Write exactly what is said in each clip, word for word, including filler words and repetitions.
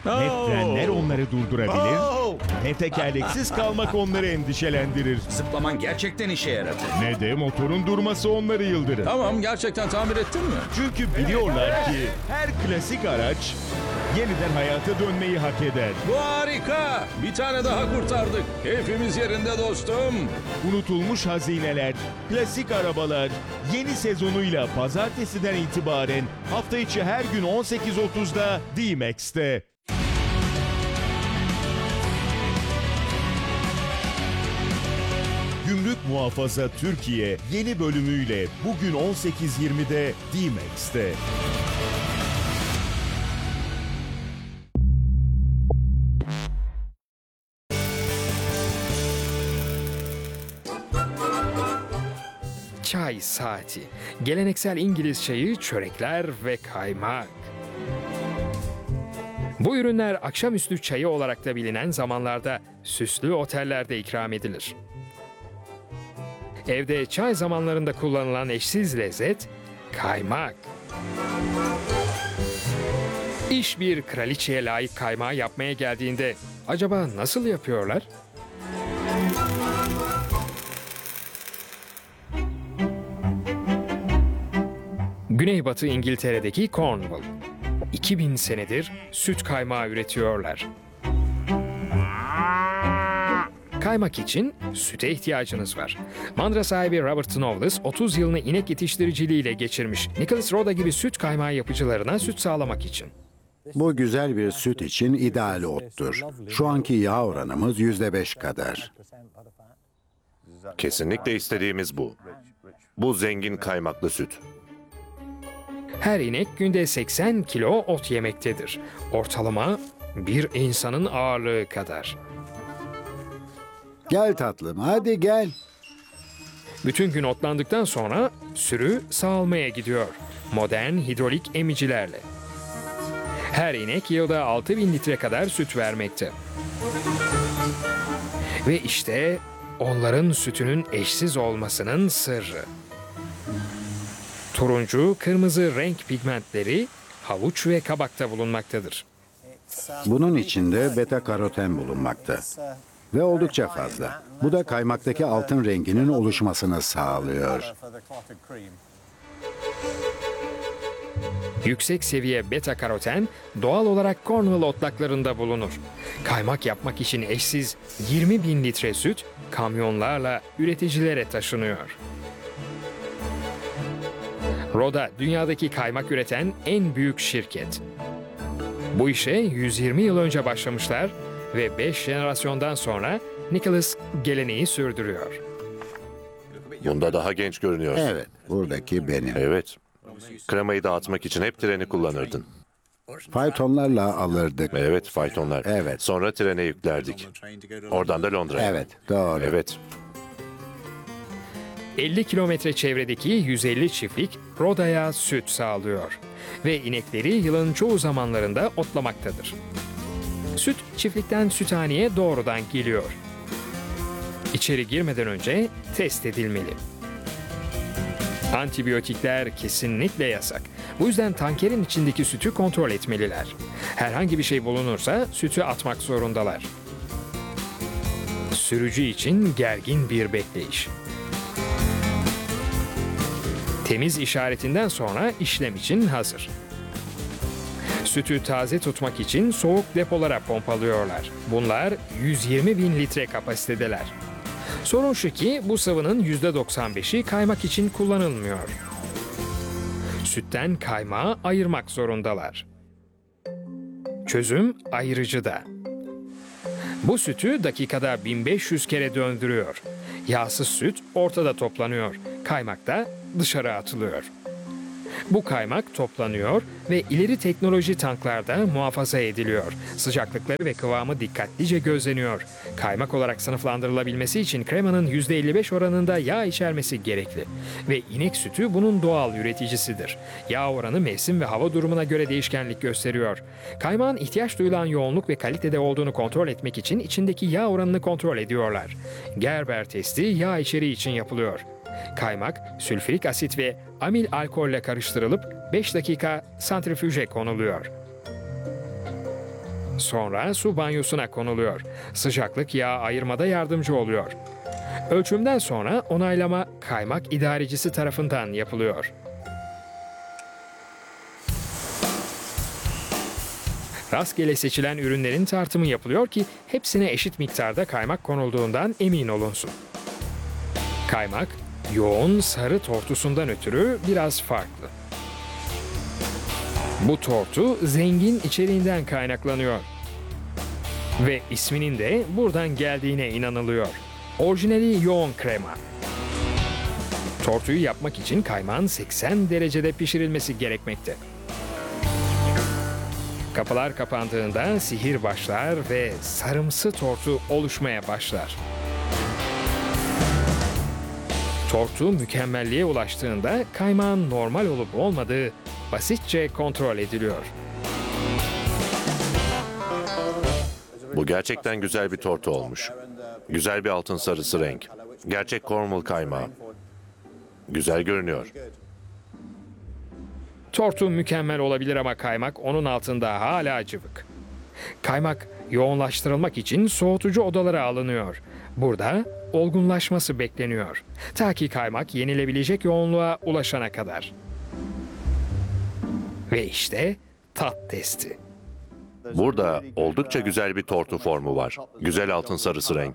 Ne frenler onları durdurabilir, Oh! ne tekerleksiz kalmak onları endişelendirir, Zıplaman gerçekten işe yaradı. ne de motorun durması onları yıldırır. Tamam, gerçekten tamir ettin mi? Çünkü biliyorlar ki her klasik araç yeniden hayata dönmeyi hak eder. Bu harika. Bir tane daha kurtardık. Keyfimiz yerinde dostum. Unutulmuş hazineler, klasik arabalar yeni sezonuyla pazartesiden itibaren hafta içi her gün on sekiz otuzda D-Max'te. Gümrük Muhafaza Türkiye yeni bölümüyle bugün on sekiz yirmide D-Max'te. Çay saati. Geleneksel İngiliz çayı, çörekler ve kaymak. Bu ürünler akşamüstü çayı olarak da bilinen zamanlarda süslü otellerde ikram edilir. Evde çay zamanlarında kullanılan eşsiz lezzet, kaymak. İş bir kraliçeye layık kaymağı yapmaya geldiğinde acaba nasıl yapıyorlar? Güneybatı İngiltere'deki Cornwall. iki bin senedir süt kaymağı üretiyorlar. Kaymak için süte ihtiyacınız var. Mandıra sahibi Robert Knowles otuz yılını inek yetiştiriciliğiyle geçirmiş. Nicholas Roda gibi süt kaymağı yapıcılarına süt sağlamak için. Bu güzel bir süt için ideal ottur. Şu anki yağ oranımız yüzde beş kadar. Kesinlikle istediğimiz bu. Bu zengin kaymaklı süt. Her inek günde seksen kilo ot yemektedir. Ortalama bir insanın ağırlığı kadar. Gel tatlım, hadi gel. Bütün gün otlandıktan sonra sürü sağılmaya gidiyor. Modern hidrolik emicilerle. Her inek yılda altı bin litre kadar süt vermekte. Ve işte onların sütünün eşsiz olmasının sırrı. Turuncu, kırmızı renk pigmentleri havuç ve kabakta bulunmaktadır. Bunun içinde beta karoten bulunmakta. Ve oldukça fazla. Bu da kaymaktaki altın renginin oluşmasını sağlıyor. Yüksek seviye beta karoten doğal olarak Cornwall otlaklarında bulunur. Kaymak yapmak için eşsiz yirmi bin litre süt kamyonlarla üreticilere taşınıyor. Roda dünyadaki kaymak üreten en büyük şirket. Bu işe yüz yirmi yıl önce başlamışlar ve beş jenerasyondan sonra Nicholas geleneği sürdürüyor. Bunda daha genç görünüyorsun. Evet, buradaki benim. Evet. Kremayı dağıtmak için hep treni kullanırdın. Faytonlarla alırdık. Evet, faytonlar. Evet. Sonra trene yüklerdik. Oradan da Londra'ya. Evet, doğru. Evet. elli kilometre çevredeki yüz elli çiftlik Roda'ya süt sağlıyor ve inekleri yılın çoğu zamanlarında otlamaktadır. Süt çiftlikten süthaneye doğrudan geliyor. İçeri girmeden önce test edilmeli. Antibiyotikler kesinlikle yasak. Bu yüzden tankerin içindeki sütü kontrol etmeliler. Herhangi bir şey bulunursa sütü atmak zorundalar. Sürücü için gergin bir bekleyiş. Temiz işaretinden sonra işlem için hazır. Sütü taze tutmak için soğuk depolara pompalıyorlar. Bunlar yüz yirmi bin litre kapasitedeler. Sorun şu ki bu sıvının yüzde doksan beşi kaymak için kullanılmıyor. Sütten kaymağı ayırmak zorundalar. Çözüm ayırıcıda. Bu sütü dakikada bin beş yüz kere döndürüyor. Yağsız süt ortada toplanıyor. Kaymak da dışarı atılıyor. Bu kaymak toplanıyor ve ileri teknoloji tanklarda muhafaza ediliyor. Sıcaklıkları ve kıvamı dikkatlice gözleniyor. Kaymak olarak sınıflandırılabilmesi için kremanın yüzde elli beş oranında yağ içermesi gerekli. Ve inek sütü bunun doğal üreticisidir. Yağ oranı mevsim ve hava durumuna göre değişkenlik gösteriyor. Kaymağın ihtiyaç duyulan yoğunluk ve kalitede olduğunu kontrol etmek için içindeki yağ oranını kontrol ediyorlar. Gerber testi yağ içeriği için yapılıyor. Kaymak, sülfürik asit ve amil alkolle karıştırılıp beş dakika santrifüje konuluyor. Sonra su banyosuna konuluyor. Sıcaklık yağ ayırmada yardımcı oluyor. Ölçümden sonra onaylama kaymak idarecisi tarafından yapılıyor. Rastgele seçilen ürünlerin tartımı yapılıyor ki hepsine eşit miktarda kaymak konulduğundan emin olunsun. Kaymak, yoğun sarı tortusundan ötürü biraz farklı. Bu tortu zengin içeriğinden kaynaklanıyor. Ve isminin de buradan geldiğine inanılıyor. Orijinali yoğun krema. Tortuyu yapmak için kaymağın seksen derecede pişirilmesi gerekmekte. Kapılar kapandığında sihir başlar ve sarımsı tortu oluşmaya başlar. Tortu mükemmelliğe ulaştığında kaymağın normal olup olmadığı basitçe kontrol ediliyor. Bu gerçekten güzel bir tortu olmuş. Güzel bir altın sarısı renk. Gerçek Cornwall kaymağı. Güzel görünüyor. Tortu mükemmel olabilir ama kaymak onun altında hala cıvık. Kaymak yoğunlaştırılmak için soğutucu odalara alınıyor. Burada olgunlaşması bekleniyor. Ta ki kaymak yenilebilecek yoğunluğa ulaşana kadar. Ve işte tat testi. Burada oldukça güzel bir tortu formu var. Güzel altın sarısı renk.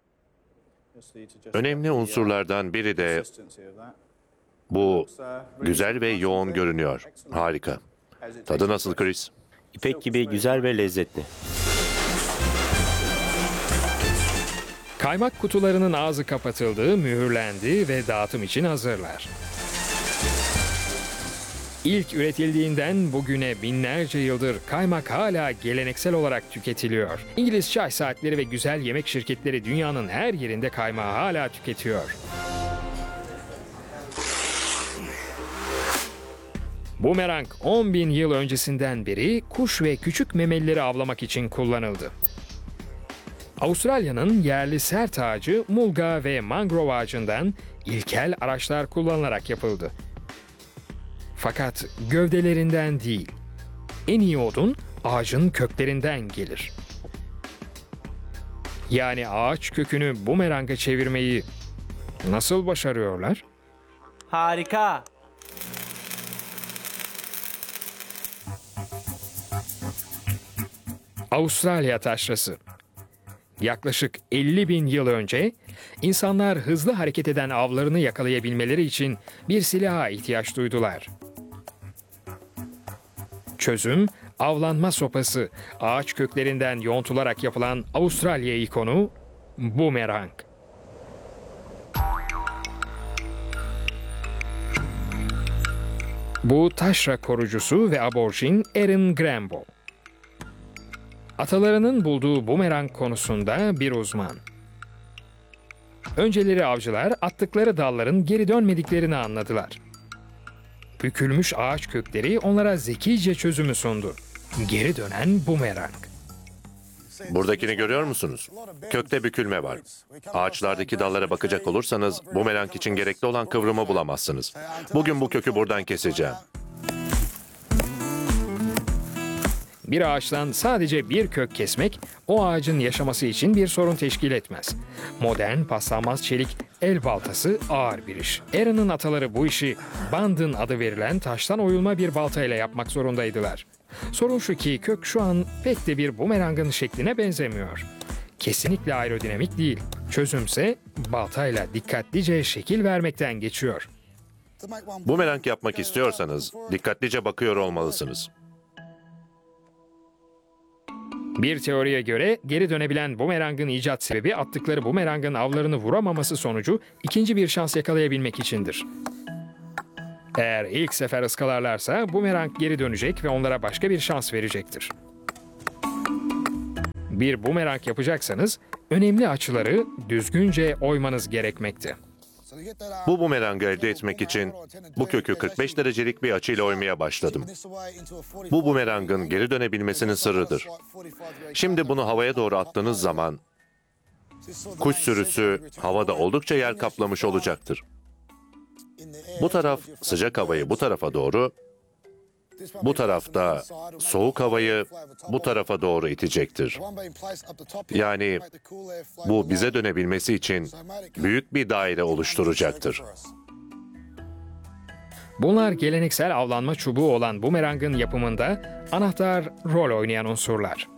Önemli unsurlardan biri de bu güzel ve yoğun görünüyor. Harika. Tadı nasıl Chris? İpek gibi güzel ve lezzetli. Kaymak kutularının ağzı kapatıldı, mühürlendi ve dağıtım için hazırlar. İlk üretildiğinden bugüne binlerce yıldır kaymak hala geleneksel olarak tüketiliyor. İngiliz çay saatleri ve güzel yemek şirketleri dünyanın her yerinde kaymağı hala tüketiyor. Bumerang on bin yıl öncesinden beri kuş ve küçük memelileri avlamak için kullanıldı. Avustralya'nın yerli sert ağacı mulga ve mangrove ağacından ilkel araçlar kullanılarak yapıldı. Fakat gövdelerinden değil, en iyi odun ağacın köklerinden gelir. Yani ağaç kökünü bumeranga çevirmeyi nasıl başarıyorlar? Harika. Avustralya taşrası. Yaklaşık elli bin yıl önce insanlar hızlı hareket eden avlarını yakalayabilmeleri için bir silaha ihtiyaç duydular. Çözüm, avlanma sopası, ağaç köklerinden yontularak yapılan Avustralya ikonu bumerang. Bu taşra korucusu ve aborjin Erin Grambo. Atalarının bulduğu bumerang konusunda bir uzman. Önceleri avcılar attıkları dalların geri dönmediklerini anladılar. Bükülmüş ağaç kökleri onlara zekice çözümü sundu. Geri dönen bumerang. Buradakini görüyor musunuz? Kökte bükülme var. Ağaçlardaki dallara bakacak olursanız bumerang için gerekli olan kıvrımı bulamazsınız. Bugün bu kökü buradan keseceğim. Bir ağaçtan sadece bir kök kesmek o ağacın yaşaması için bir sorun teşkil etmez. Modern paslanmaz çelik el baltası ağır bir iş. Aaron'ın ataları bu işi Bandon adı verilen taştan oyulma bir baltayla yapmak zorundaydılar. Sorun şu ki kök şu an pek de bir bumerangın şekline benzemiyor. Kesinlikle aerodinamik değil. Çözümse baltayla dikkatlice şekil vermekten geçiyor. Bumerang yapmak istiyorsanız dikkatlice bakıyor olmalısınız. Bir teoriye göre geri dönebilen bumerangın icat sebebi attıkları bumerangın avlarını vuramaması sonucu ikinci bir şans yakalayabilmek içindir. Eğer ilk sefer ıskalarlarsa bumerang geri dönecek ve onlara başka bir şans verecektir. Bir bumerang yapacaksanız önemli açıları düzgünce oymanız gerekmekte. Bu bumerangı elde etmek için bu kökü kırk beş derecelik bir açıyla oymaya başladım. Bu bumerangın geri dönebilmesinin sırrıdır. Şimdi bunu havaya doğru attığınız zaman kuş sürüsü havada oldukça yer kaplamış olacaktır. Bu taraf sıcak havayı bu tarafa doğru, bu tarafta soğuk havayı bu tarafa doğru itecektir. Yani bu bize dönebilmesi için büyük bir daire oluşturacaktır. Bunlar geleneksel avlanma çubuğu olan bumerangın yapımında anahtar rol oynayan unsurlar.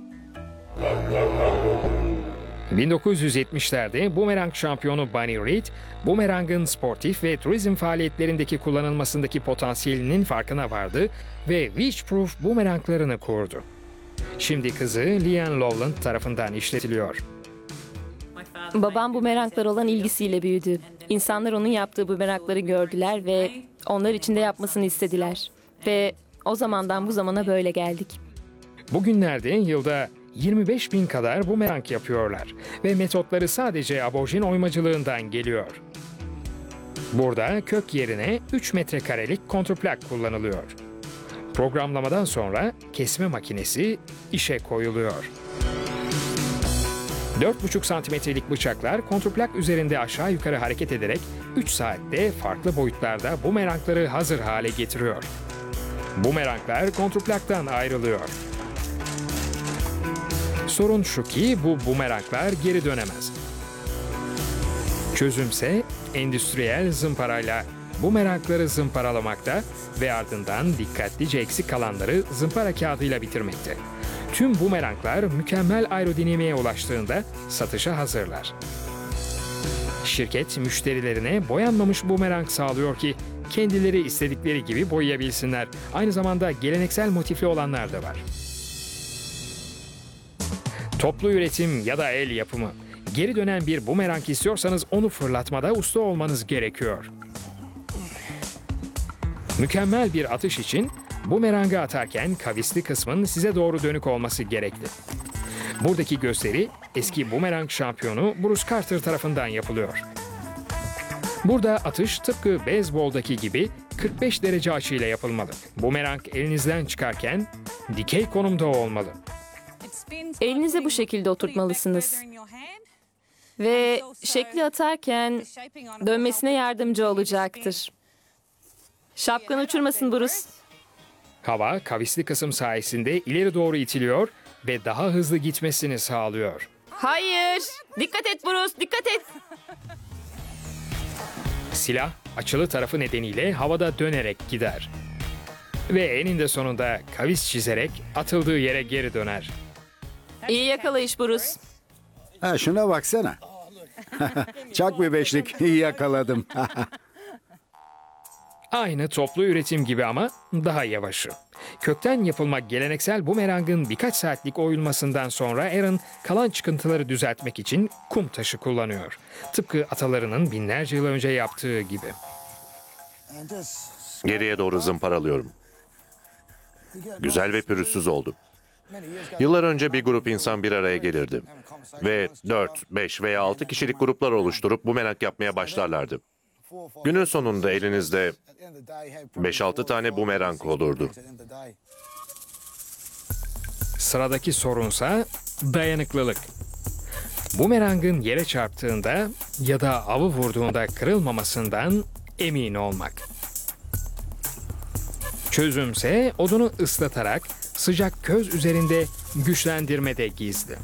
bin dokuz yüz yetmişlerde bumerang şampiyonu Bunny Reed, bumerangın sportif ve turizm faaliyetlerindeki kullanılmasındaki potansiyelinin farkına vardı ve Beachproof bumeranglarını kurdu. Şimdi kızı Leanne Lowland tarafından işletiliyor. Babam bumeranglar olan ilgisiyle büyüdü. İnsanlar onun yaptığı bumerangları gördüler ve onlar için de yapmasını istediler. Ve o zamandan bu zamana böyle geldik. Bugünlerde yılda yirmi beş bin kadar bumerang yapıyorlar ve metotları sadece aborjin oymacılığından geliyor. Burada kök yerine üç metrekarelik kontrplak kullanılıyor. Programlamadan sonra kesme makinesi işe koyuluyor. dört buçuk santimetrelik bıçaklar kontrplak üzerinde aşağı yukarı hareket ederek üç saatte farklı boyutlarda bumerangları hazır hale getiriyor. Bumeranglar kontrplaktan ayrılıyor. Sorun şu ki bu bumeranglar geri dönemez. Çözümse endüstriyel zımparayla bumerangları zımparalamakta ve ardından dikkatlice eksik kalanları zımpara kağıdıyla bitirmekte. Tüm bumeranglar mükemmel aerodinamiğe ulaştığında satışa hazırlar. Şirket müşterilerine boyanmamış bumerang sağlıyor ki kendileri istedikleri gibi boyayabilsinler. Aynı zamanda geleneksel motifli olanlar da var. Toplu üretim ya da el yapımı. Geri dönen bir bumerang istiyorsanız onu fırlatmada usta olmanız gerekiyor. Mükemmel bir atış için bumerangı atarken kavisli kısmın size doğru dönük olması gerekli. Buradaki gösteri eski bumerang şampiyonu Bruce Carter tarafından yapılıyor. Burada atış tıpkı beyzboldaki gibi kırk beş derece açıyla yapılmalı. Bumerang elinizden çıkarken dikey konumda olmalı. Elinize bu şekilde oturtmalısınız. Ve şekli atarken dönmesine yardımcı olacaktır. Şapkanı uçurmasın Bruce. Hava kavisli kısım sayesinde ileri doğru itiliyor ve daha hızlı gitmesini sağlıyor. Hayır! Dikkat et Bruce, dikkat et! Silah açılı tarafı nedeniyle havada dönerek gider. Ve eninde sonunda kavis çizerek atıldığı yere geri döner. İyi yakalayış Bruce. Ha, şuna baksana. Çak bir beşlik. İyi yakaladım. Aynı toplu üretim gibi ama daha yavaşı. Kökten yapılmak geleneksel bumerangın birkaç saatlik oyulmasından sonra Aaron kalan çıkıntıları düzeltmek için kum taşı kullanıyor. Tıpkı atalarının binlerce yıl önce yaptığı gibi. Geriye doğru zımparalıyorum. Güzel ve pürüzsüz oldu. Yıllar önce bir grup insan bir araya gelirdi ve dört, beş veya altı kişilik gruplar oluşturup bumerang yapmaya başlarlardı. Günün sonunda elinizde beş altı tane bumerang olurdu. Sıradaki sorunsa dayanıklılık. Bumerangın yere çarptığında ya da avı vurduğunda kırılmamasından emin olmak. Çözümse odunu ıslatarak sıcak köz üzerinde güçlendirmede gizli.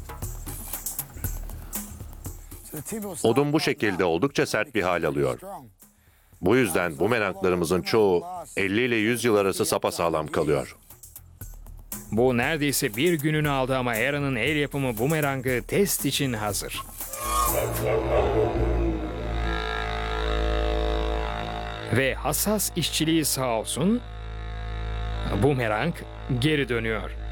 Odun bu şekilde oldukça sert bir hal alıyor. Bu yüzden bumeranglarımızın çoğu elli ile yüz yıl arası sapasağlam kalıyor. Bu neredeyse bir gününü aldı ama Aaron'ın el yapımı bumerangı test için hazır. Ve hassas işçiliği sağ olsun, bumerang geri dönüyor.